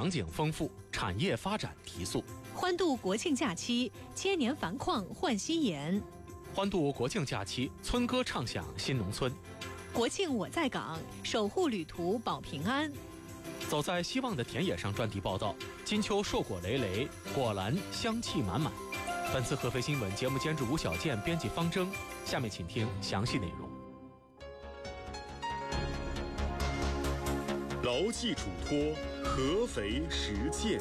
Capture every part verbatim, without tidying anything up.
场景丰富，产业发展提速。 欢度国庆假期，千年繁矿焕新颜。 欢度国庆假期，村歌唱响新农村。 国庆我在岗，守护旅途保平安。 走在希望的田野上专题报道，金秋硕果累累，果篮香气满满。本次合肥新闻节目监制吴小健，编辑方征。下面请听详细内容。 牢记嘱托，合肥实践。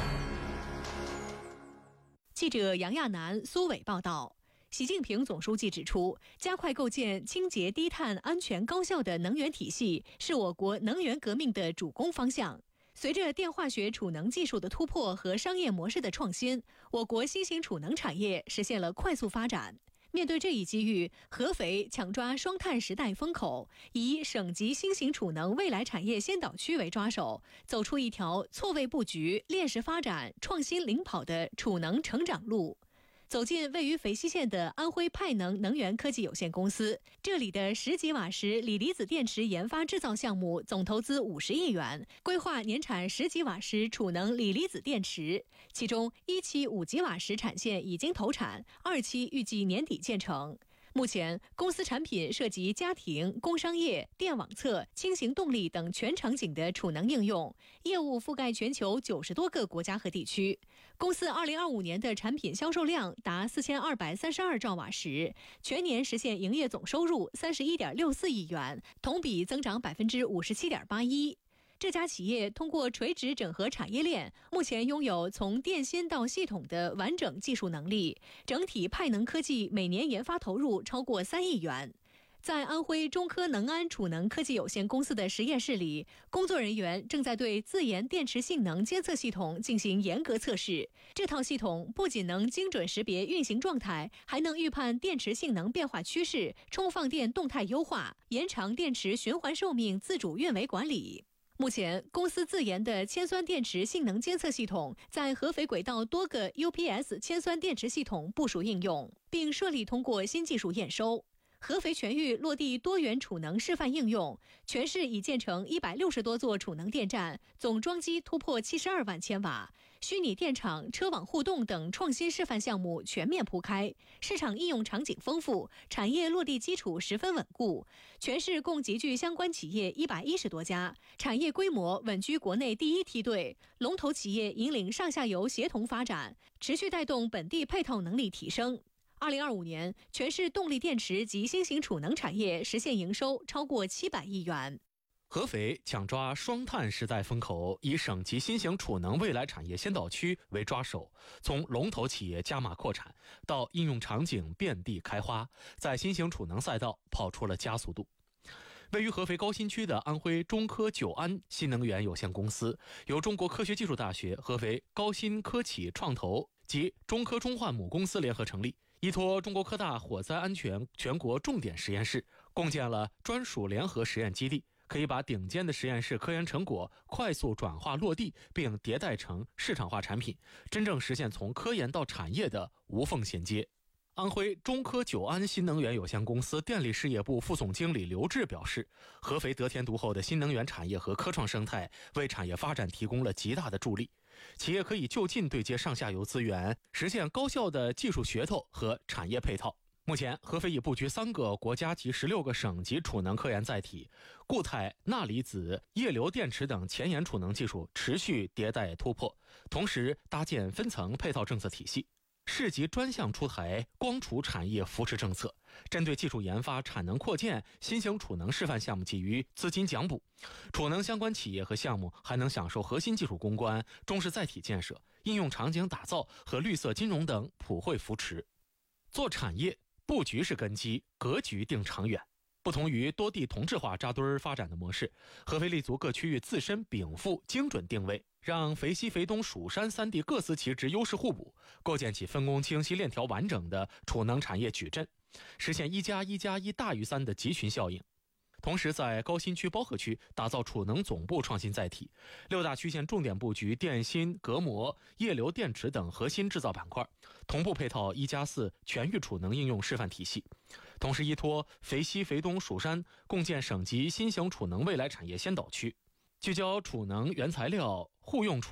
记者杨亚楠、苏伟报道。习近平总书记指出，加快构建清洁、低碳、安全、高效的能源体系是我国能源革命的主攻方向。随着电化学储能技术的突破和商业模式的创新，我国新型储能产业实现了快速发展。面对这一机遇，合肥抢抓双碳时代风口，以省级新型储能未来产业先导区为抓手，走出一条错位布局、链式发展、创新领跑的储能成长路。走进位于肥西县的安徽派能能源科技有限公司，这里的十几瓦时锂离子电池研发制造项目总投资五十亿元，规划年产十几瓦时储能锂离子电池，其中一期五几瓦时产线已经投产，二期预计年底建成。目前，公司产品涉及家庭、工商业、电网测、轻型动力等全场景的储能应用，业务覆盖全球九十多个国家和地区。公司二零二五年的产品销售量达四千二百三十二兆瓦时，全年实现营业总收入三十一点六四亿元，同比增长百分之五十七点八一。这家企业通过垂直整合产业链，目前拥有从电芯到系统的完整技术能力。整体派能科技每年研发投入超过三亿元。在安徽中科能安储能科技有限公司的实验室里，工作人员正在对自研电池性能监测系统进行严格测试。这套系统不仅能精准识别运行状态，还能预判电池性能变化趋势，充放电动态优化，延长电池循环寿命，自主运维管理。目前，公司自研的铅酸电池性能监测系统在合肥轨道多个 U P S 铅酸电池系统部署应用，并顺利通过新技术验收。合肥全域落地多元储能示范应用，全市已建成一百六十多座储能电站，总装机突破七十二万千瓦，虚拟电厂、车网互动等创新示范项目全面铺开，市场应用场景丰富，产业落地基础十分稳固。全市共集聚相关企业一百一十多家，产业规模稳居国内第一梯队，龙头企业引领上下游协同发展，持续带动本地配套能力提升。二零二五年，全市动力电池及新型储能产业实现营收超过七百亿元。 合肥抢抓双碳时代风口，以省级新型储能未来产业先导区为抓手，从龙头企业加码扩产到应用场景遍地开花，在新型储能赛道跑出了加速度。位于合肥高新区的安徽中科九安新能源有限公司，由中国科学技术大学、合肥高新科企创投及中科中焕母公司联合成立，依托中国科大火灾安全全国重点实验室，共建了专属联合实验基地，可以把顶尖的实验室科研成果快速转化落地，并迭代成市场化产品，真正实现从科研到产业的无缝衔接。安徽中科九安新能源有限公司电力事业部副总经理刘志表示，合肥得天独厚的新能源产业和科创生态为产业发展提供了极大的助力，企业可以就近对接上下游资源，实现高效的技术噱头和产业配套。目前，合肥已布局三个国家级十六个省级储能科研载体，固态、钠离子、液流电池等前沿储能技术持续迭代突破，同时搭建分层配套政策体系。市级专项出台光储产业扶持政策，针对技术研发、产能扩建、新型储能示范项目给予资金奖补，储能相关企业和项目还能享受核心技术攻关、中式载体建设、应用场景打造和绿色金融等普惠扶持。做产业布局是根基，格局定长远。不同于多地同质化扎堆发展的模式，合肥立足各区域自身禀赋精准定位，让肥西、肥东、蜀山三地各司其职，优势互补，构建起分工清晰、链条完整的储能产业矩阵，实现一加一加一大于三的集群效应。同时在高新区、包河区打造储能总部创新载体，六大区县重点布局电芯、隔膜、液流电池等核心制造板块，同步配套一加四全域储能应用示范体系。同时依托肥西、肥东、蜀山，共建省级新型储能未来产业先导区，聚焦储能原材料、互用储